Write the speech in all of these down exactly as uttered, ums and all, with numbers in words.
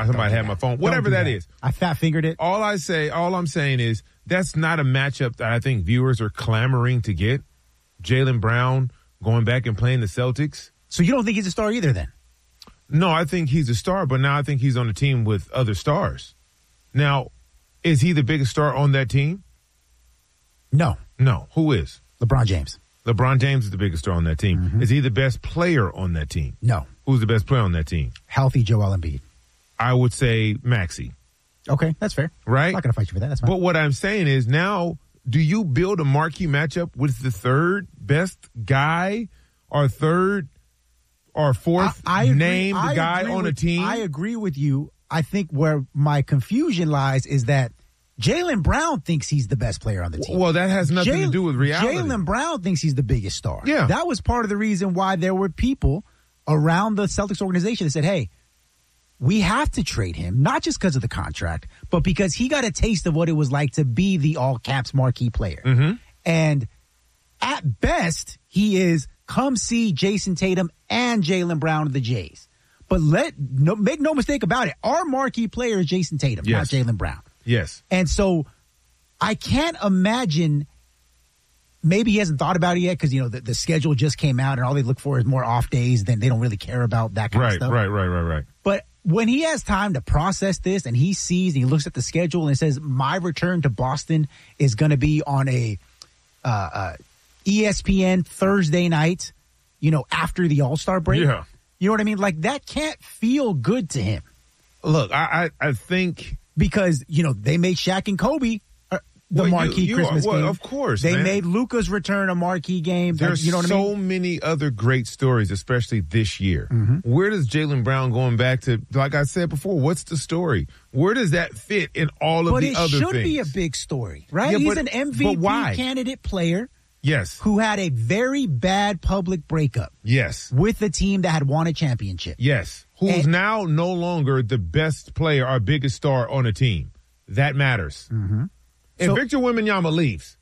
somebody had my phone. Whatever that, that is. I fat fingered it. All I say, all I'm saying is that's not a matchup that I think viewers are clamoring to get. Jaylen Brown going back and playing the Celtics. So you don't think he's a star either then? No, I think he's a star, but now I think he's on a team with other stars. Now, is he the biggest star on that team? No. No. Who is? LeBron James. LeBron James is the biggest star on that team. Mm-hmm. Is he the best player on that team? No. Who's the best player on that team? Healthy Joel Embiid. I would say Maxey. Okay, that's fair. Right? I'm not going to fight you for that. That's fine. But what I'm saying is now, do you build a marquee matchup with the third best guy or third or fourth I, I agree, named I guy agree on with, a team? I agree with you. I think where my confusion lies is that Jaylen Brown thinks he's the best player on the team. Well, that has nothing Jay, to do with reality. Jaylen Brown thinks he's the biggest star. Yeah. That was part of the reason why there were people around the Celtics organization that said, hey, we have to trade him, not just because of the contract, but because he got a taste of what it was like to be the all-caps marquee player. Mm-hmm. And at best, he is come see Jason Tatum and Jaylen Brown of the Jays. But let no, make no mistake about it, our marquee player is Jason Tatum, yes. not Jaylen Brown. Yes. And so I can't imagine, maybe he hasn't thought about it yet because, you know, the, the schedule just came out and all they look for is more off days. Then they don't really care about that kind right, of stuff. Right, right, right, right, right. But when he has time to process this and he sees and he looks at the schedule and says, my return to Boston is going to be on a uh, uh, E S P N Thursday night, you know, after the All-Star break. Yeah. You know what I mean? Like, that can't feel good to him. Look, I, I, I think... Because, you know, they made Shaq and Kobe uh, the well, marquee you, you Christmas are, well, game. Of course, They man. made Luka's return a marquee game. There's you know what so I mean? many other great stories, especially this year. Mm-hmm. Where does Jaylen Brown going back to, like I said before, what's the story? Where does that fit in all of but the other things? But it should be a big story, right? Yeah, He's but, an M V P but why? candidate player. Yes. Who had a very bad public breakup. Yes. With the team that had won a championship. Yes. Who's and, now no longer the best player or biggest star on a team. That matters. Mm-hmm. If so, Victor Wembanyama leaves,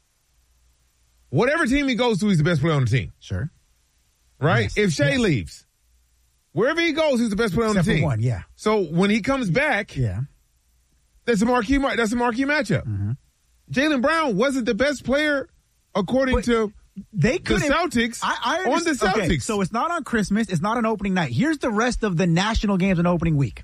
whatever team he goes to, he's the best player on the team. Sure. Right? Yes. If Shea yes. leaves, wherever he goes, he's the best player Except on the team. For one, yeah. So when he comes back, yeah, that's a marquee. That's a marquee matchup. Mm-hmm. Jaylen Brown wasn't the best player according but to they the Celtics. I, I on the Celtics, okay, so it's not on Christmas. It's not on opening night. Here's the rest of the national games on opening week: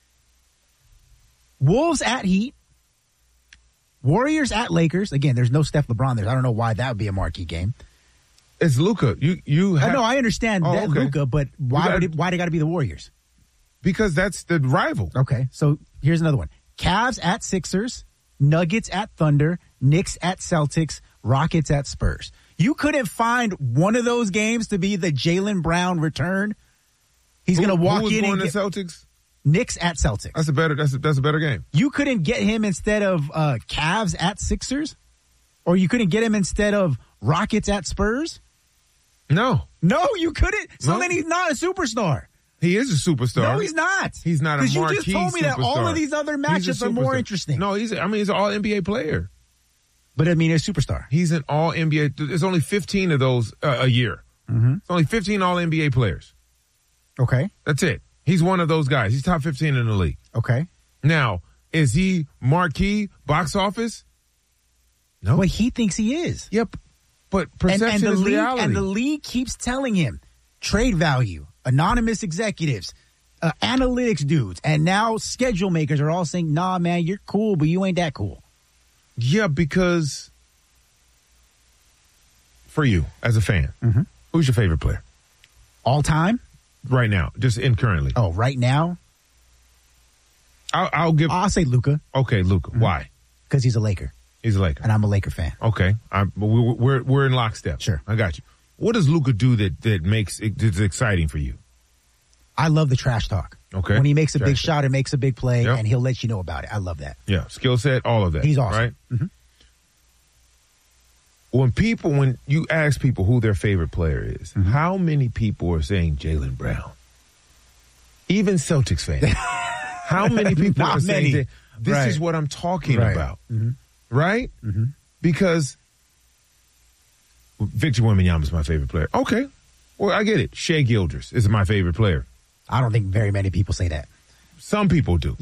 Wolves at Heat. Warriors at Lakers. Again, there's no Steph LeBron there. I don't know why that would be a marquee game. It's Luka. You you. Have, I know. I understand oh, that okay. Luka, but why gotta, would it, why they got to be the Warriors? Because that's the rival. Okay, so here's another one: Cavs at Sixers, Nuggets at Thunder, Knicks at Celtics, Rockets at Spurs. You couldn't find one of those games to be the Jaylen Brown return. He's going to walk who's in going and to get Celtics. Knicks at Celtics. That's a better. That's a, that's a better game. You couldn't get him instead of uh, Cavs at Sixers, or you couldn't get him instead of Rockets at Spurs. No, no, you couldn't. So no. then he's not a superstar. He is a superstar. No, he's not. He's not a marquee superstar. Because you just told me that all of these other matchups are more interesting. No, he's. A, I mean, he's an All N B A player. But I mean, he's a superstar. He's an All N B A. There's only fifteen of those uh, a year. Mm-hmm. It's only fifteen All N B A players. Okay, that's it. He's one of those guys. He's top fifteen in the league. Okay. Now, is he marquee box office? No. Well, he thinks he is. Yep. But perception and, and the is league, reality. And the league keeps telling him trade value, anonymous executives, uh, analytics dudes, and now schedule makers are all saying, nah, man, you're cool, but you ain't that cool. Yeah, because for you as a fan, mm-hmm. who's your favorite player? All time? Right now, just in currently. Oh, right now? I'll, I'll give. I'll say Luka. Okay, Luka. Mm-hmm. Why? Because he's a Laker. He's a Laker, and I'm a Laker fan. Okay, I'm, we're, we're we're in lockstep. Sure, I got you. What does Luka do that that makes it that's exciting for you? I love the trash talk. Okay, when he makes a trash big talk. shot or makes a big play, yep. and he'll let you know about it. I love that. Yeah, skill set, all of that. He's awesome. Right. Mm-hmm. When people, when you ask people who their favorite player is, mm-hmm. how many people are saying Jaylen Brown? Even Celtics fans. How many people Not are many. saying that this right. is what I'm talking right. about? Mm-hmm. Right? Mm-hmm. Because Victor Wembanyama is my favorite player. Okay. Well, I get it. Shea Gilders is my favorite player. I don't think very many people say that. Some people do.